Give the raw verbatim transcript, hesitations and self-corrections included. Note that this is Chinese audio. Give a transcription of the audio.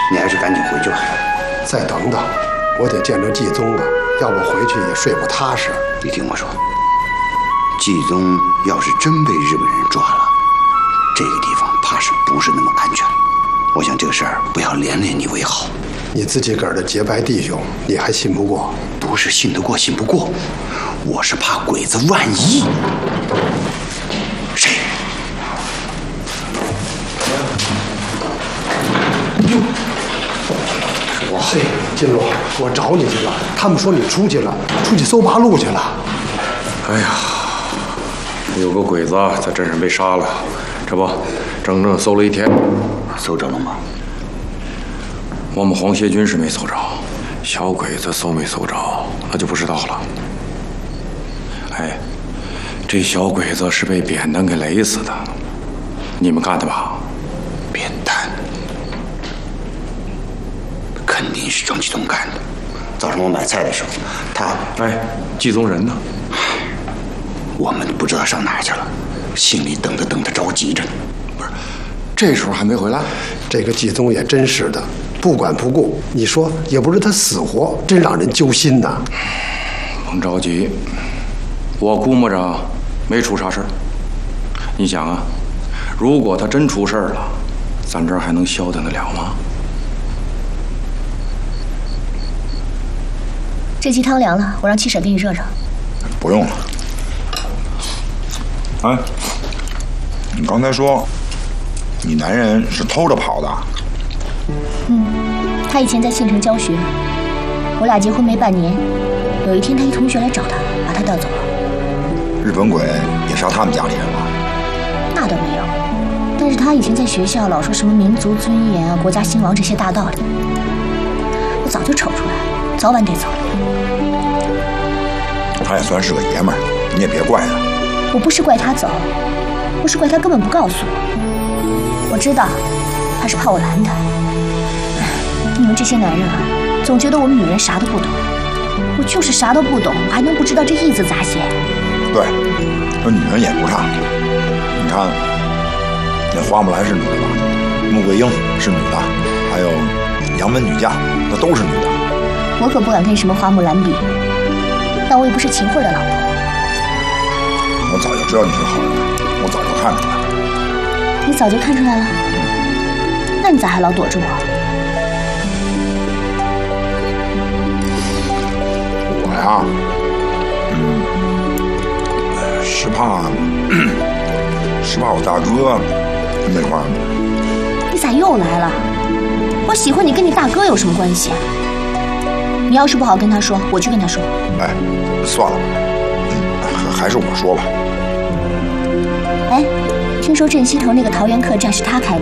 你还是赶紧回去吧。 再等等，我得见着季宗啊，要不回去也睡不踏实。 你听我说，季宗要是真被日本人抓了，这个地方怕是不是那么安全。我想这个事儿不要连累你为好。 你自己个儿的结拜弟兄，你还信不过？ 不是信得过信不过，我是怕鬼子万一。谁？哟， 我嘿，金龙，我找你去了。他们说你出去了，出去搜八路去了。 哎呀，有个鬼子在镇上被杀了，这不，整整搜了一天。 搜着了吗？ 我们皇协军是没搜着，小鬼子搜没搜着，那就不知道了。哎，这小鬼子是被扁担给勒死的，你们干的吧？ 扁担，肯定是张启东干的。早上我买菜的时候，他…… 哎，季宗仁呢？ 我们不知道上哪儿去了，心里等着等着着急着呢。 不是，这时候还没回来？ 这个季宗也真是的，不管不顾。你说也不知他死活，真让人揪心呐。 甭着急，我估摸着没出啥事儿。你想啊，如果他真出事儿了，咱这儿还能消停得了吗？ 这鸡汤凉了，我让七婶给你热热。 不用了。哎，你刚才说你男人是偷着跑的？ 嗯，他以前在县城教学，我俩结婚没半年，有一天他一同学来找他，把他带走了。 日本鬼也杀他们家里人了？ 那倒没有，但是他以前在学校老说什么民族尊严啊、国家兴亡这些大道理，我早就瞅出来，早晚得走。 他也算是个爷们儿，你也别怪他。 我不是怪他走，我是怪他根本不告诉我。我知道，他是怕我拦他。你们这些男人啊，总觉得我们女人啥都不懂，我就是啥都不懂，我还能不知道这义字咋写？ 对，这女人也不差。你看，那花木兰是女的吧？穆桂英是女的，还有杨门女将，那都是女的。 我可不敢跟什么花木兰比，但我也不是秦桧的老婆。 我早就知道你是好人，我早就看出来了。 你早就看出来了？那你咋还老躲着我？ 我呀，嗯，是怕，是怕我大哥那块儿。 你咋又来了？我喜欢你，跟你大哥有什么关系啊？你要是不好跟他说，我去跟他说。 哎，算了吧，还还是我说吧。 哎，听说镇西头那个桃园客栈是他开的。